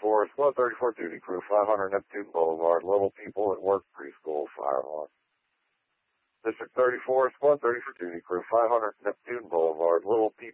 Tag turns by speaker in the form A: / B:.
A: 34, Squad 34 duty crew, 500 Neptune Boulevard, Little People at Work Preschool, fire alarm. District 34, Squad 34 duty crew, 500 Neptune Boulevard, Little People.